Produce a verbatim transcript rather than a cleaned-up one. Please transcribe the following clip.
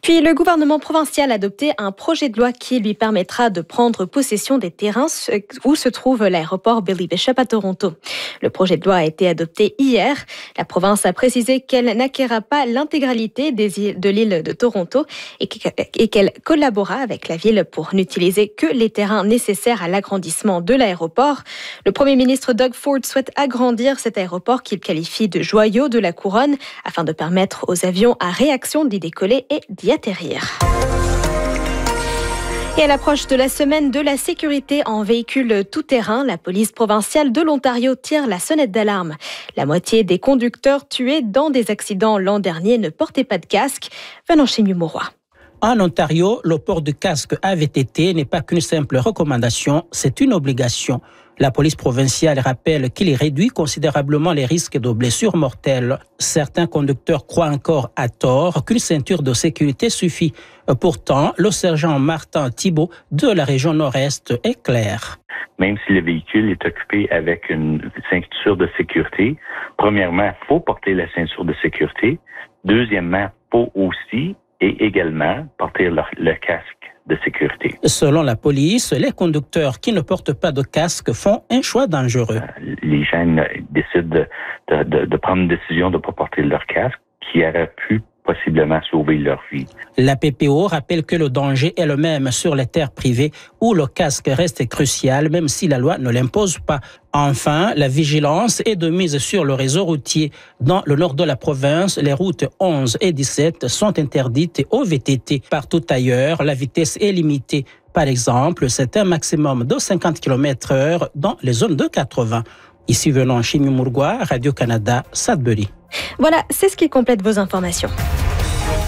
Puis le gouvernement provincial a adopté un projet de loi qui lui permettra de prendre possession des terrains où se trouve l'aéroport Billy Bishop à Toronto. Le projet de loi a été adopté hier. La province a précisé qu'elle n'acquérera pas l'intégralité des îles de l'île de Toronto et qu'elle collaborera avec la ville pour n'utiliser que les terrains nécessaires à l'agrandissement de l'aéroport. Le premier ministre Doug Ford souhaite agrandir cet aéroport qu'il qualifie de joyau de la couronne afin de permettre aux avions à réaction d'y décoller et d'y atterrir. Et à l'approche de la semaine de la sécurité en véhicule tout-terrain, la police provinciale de l'Ontario tire la sonnette d'alarme. La moitié des conducteurs tués dans des accidents l'an dernier ne portaient pas de casque. Venons chez Mouroy. En Ontario, le port du casque A V T T n'est pas qu'une simple recommandation, c'est une obligation. La police provinciale rappelle qu'il réduit considérablement les risques de blessures mortelles. Certains conducteurs croient encore à tort qu'une ceinture de sécurité suffit. Pourtant, le sergent Martin Thibault de la région Nord-Est est clair. Même si le véhicule est occupé avec une ceinture de sécurité, premièrement, il faut porter la ceinture de sécurité. Deuxièmement, il faut aussi et également porter le, le casque de sécurité. Selon la police, les conducteurs qui ne portent pas de casque font un choix dangereux. Les gens décident de, de, de prendre une décision de ne pas porter leur casque qui aurait pu possiblement sauver leur vie. La P P O rappelle que le danger est le même sur les terres privées où le casque reste crucial même si la loi ne l'impose pas. Enfin, la vigilance est de mise sur le réseau routier. Dans le nord de la province, les routes onze et dix-sept sont interdites au V T T. Partout ailleurs, la vitesse est limitée. Par exemple, c'est un maximum de cinquante kilomètres heure dans les zones de quatre-vingts. Ici venant chez Murgua, Radio-Canada, Sudbury. Voilà, c'est ce qui complète vos informations.